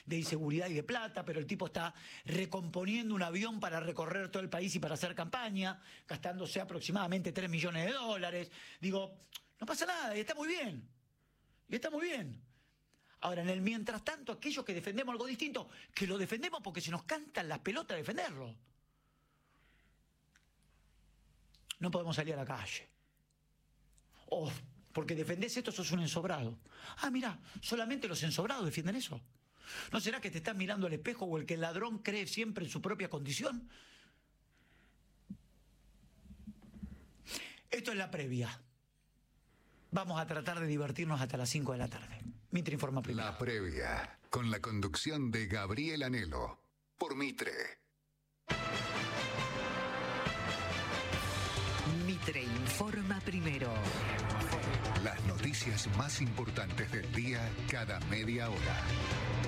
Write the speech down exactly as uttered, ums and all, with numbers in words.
de inseguridad y de plata, pero el tipo está recomponiendo un avión para recorrer todo el país y para hacer campaña, gastándose aproximadamente tres millones de dólares. Digo, no pasa nada, y está muy bien. Y está muy bien. Ahora, en el mientras tanto, aquellos que defendemos algo distinto, que lo defendemos porque se nos cantan las pelotas defenderlo. No podemos salir a la calle. O porque defendés esto, sos un ensobrado. Ah, mirá, solamente los ensobrados defienden eso. ¿No será que te estás mirando al espejo o el que el ladrón cree siempre en su propia condición? Esto es la previa. Vamos a tratar de divertirnos hasta las cinco de la tarde. Mitre informa primero. La previa, con la conducción de Gabriel Anhelo, por Mitre. Mitre informa primero. Las noticias más importantes del día cada media hora.